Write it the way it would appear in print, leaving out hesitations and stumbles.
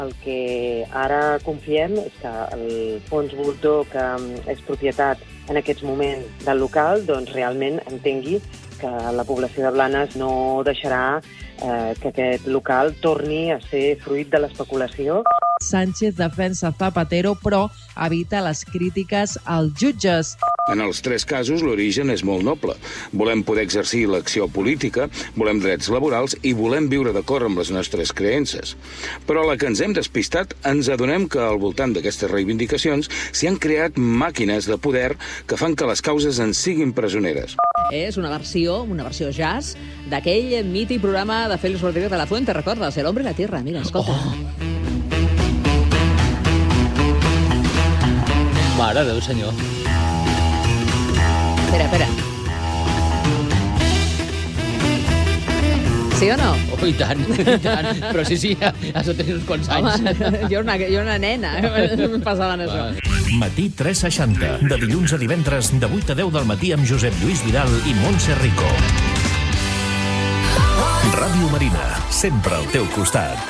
El que ara confiem és que el fons voltor, que és propietat en aquests moments del local, doncs realment entengui que la població de Blanes no deixarà que aquest local torni a ser fruit de l'especulació. Sánchez defensa Zapatero, però evita les crítiques als jutges. En els 3 casos, l'origen és molt noble. Volem poder exercir l'acció política, volem drets laborals i volem viure d'acord amb les nostres creences. Però a la que ens hem despistat, ens adonem que al voltant d'aquestes reivindicacions s'hi han creat màquines de poder que fan que les causes en siguin presoneres. És una versió jazz d'aquell mític programa de Félix Rodríguez de la Fuente, recordes? El hombre y la tierra, mira, escolta. Mare de Déu, senyor. Espera. Sí o no? Oh, i tant. Però sí, has de tenir uns quants anys. Home, jo una nena, em passaven això. Matí 360, de dilluns a divendres, de 8 a 10 del matí amb Josep Lluís Vidal i Montse Rico. Ràdio Marina, sempre al teu costat.